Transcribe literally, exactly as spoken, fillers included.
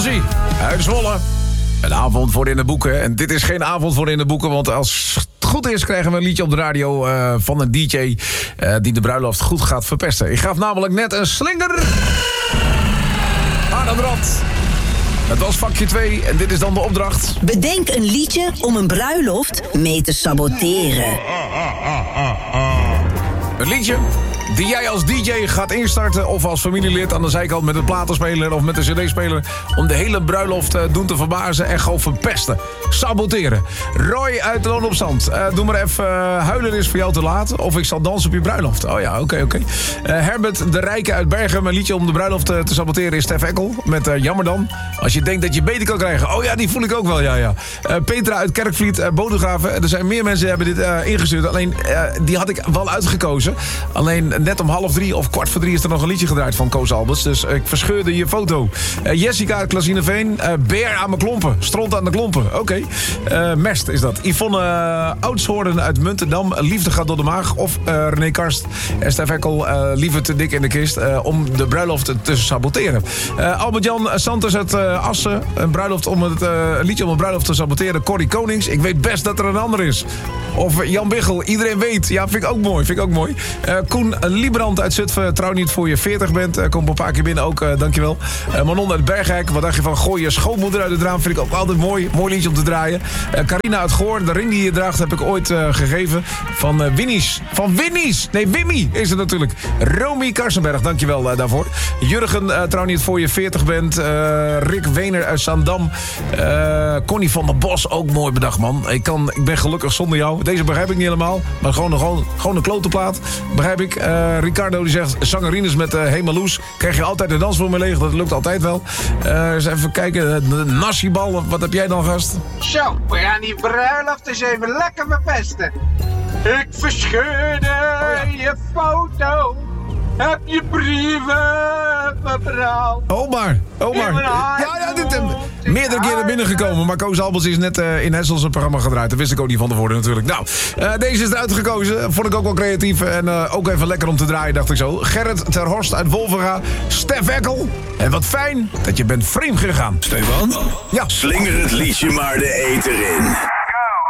Hansie uit Zwolle. Een avond voor in de boeken. En dit is geen avond voor in de boeken, want als het goed is krijgen we een liedje op de radio uh, van een D J uh, die de bruiloft goed gaat verpesten. Ik gaf namelijk net een slinger aan het rad. Het was vakje twee en dit is dan de opdracht. Bedenk een liedje om een bruiloft mee te saboteren. Een liedje die jij als D J gaat instarten of als familielid aan de zijkant met een platenspeler of met de cd-speler om de hele bruiloft uh, doen te verbazen en gewoon verpesten. Saboteren. Roy uit Loon op Zand. Uh, doe maar even uh, huilen is voor jou te laat of ik zal dansen op je bruiloft. Oh ja, oké, okay, oké. Okay. Uh, Herbert de Rijke uit Bergen. Een liedje om de bruiloft uh, te saboteren is Stef Ekkel met uh, Jammer dan. Als je denkt dat je beter kan krijgen. Oh ja, die voel ik ook wel, ja, ja. Uh, Petra uit Kerkvliet, uh, Bodegraven. Er zijn meer mensen die hebben dit uh, ingestuurd. Alleen, uh, die had ik wel uitgekozen. Alleen net om half drie of kwart voor drie is er nog een liedje gedraaid van Koos Alberts. Dus ik verscheurde je foto. Uh, Jessica uit Klazineveen. Uh, Beer aan mijn klompen. Stront aan de klompen. Oké. Okay. Uh, Mest is dat. Yvonne uh, Oudshoorn uit Muntendam. Liefde gaat door de maag. Of uh, René Karst en Stef Ekkel. Uh, liever te dik in de kist. Uh, om de bruiloft te saboteren. Uh, Albert-Jan Santos uit uh, Assen. Een, bruiloft om het, uh, een liedje om een bruiloft te saboteren. Corrie Konings. Ik weet best dat er een ander is. Of Jan Biggel. Iedereen weet. Ja, vind ik ook mooi. Vind ik ook mooi. Uh, Koen Liebrand uit Zutphen. Trouw niet voor je veertig bent. Uh, komt een paar keer binnen ook. Uh, dankjewel. Uh, Manon uit Bergijk. Wat dacht je van gooi je schoonmoeder uit het raam? Vind ik ook altijd mooi. Mooi liedje om te draaien. Uh, Carina uit Goor. De ring die je draagt heb ik ooit uh, gegeven. Van uh, Winnies. Van Winnies. Nee, Wimmy is het natuurlijk. Romy Karsenberg. Dankjewel uh, daarvoor. Jurgen. Uh, trouw niet voor je veertig bent. Uh, Rick Wener uit Zaandam. Uh, Connie van der Bos. Ook mooi bedacht, man. Ik, kan, ik ben gelukkig zonder jou. Deze begrijp ik niet helemaal. Maar gewoon, gewoon, gewoon een klote plaat. Begrijp ik. Uh, Ricardo die zegt, zangerines met uh, Hemaloes. Krijg je altijd de dans voor me leeg. Dat lukt altijd wel. Uh, eens even kijken. De nasibal. Wat heb jij dan, gast? Zo, we gaan die bruiloft eens even lekker verpesten. Ik verscheurde oh ja. je foto. Heb je brieven verbrand? Omar, Omar. Ja, ja, dit is meerdere keren binnengekomen. Maar Koos Albers is net uh, in Hessel zijn programma gedraaid. Dat wist ik ook niet van tevoren natuurlijk. Nou, uh, deze is eruit gekozen. Vond ik ook wel creatief. En uh, ook even lekker om te draaien, dacht ik zo. Gerrit ter Horst uit Wolvenga. Stef Ekkel. En wat fijn dat je bent vreemd gegaan. Stefan? Ja. Slinger het liedje maar de eter in.